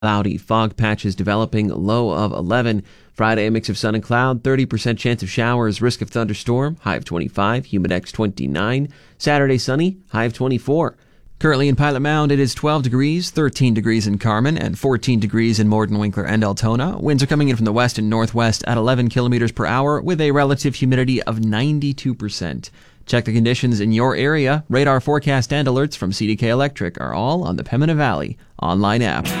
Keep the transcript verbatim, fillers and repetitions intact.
Cloudy, fog patches developing, low of eleven. Friday, a mix of sun and cloud, thirty percent chance of showers, risk of thunderstorm, high of twenty-five, humidex twenty-nine. Saturday, sunny, high of twenty-four. Currently in Pilot Mound, it is twelve degrees, thirteen degrees in Carmen, and fourteen degrees in Mordenwinkler and Altona. Winds are coming in from the west and northwest at eleven kilometers per hour with a relative humidity of ninety-two percent. Check the conditions in your area. Radar forecast and alerts from C D K Electric are all on the Pembina Valley online app.